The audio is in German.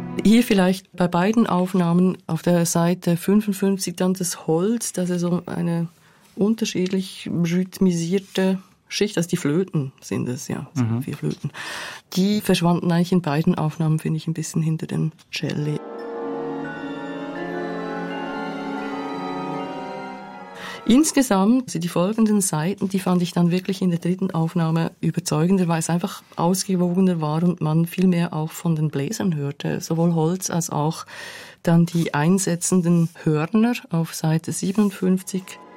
Hier vielleicht bei beiden Aufnahmen auf der Seite 55 dann das Holz, das ist so eine unterschiedlich rhythmisierte Schicht, also die Flöten sind es, ja, 4 Flöten. Die verschwanden eigentlich in beiden Aufnahmen, finde ich, ein bisschen hinter den Celli. Insgesamt, also die folgenden Seiten, die fand ich dann wirklich in der dritten Aufnahme überzeugender, weil es einfach ausgewogener war und man viel mehr auch von den Bläsern hörte, sowohl Holz als auch dann die einsetzenden Hörner auf Seite 57.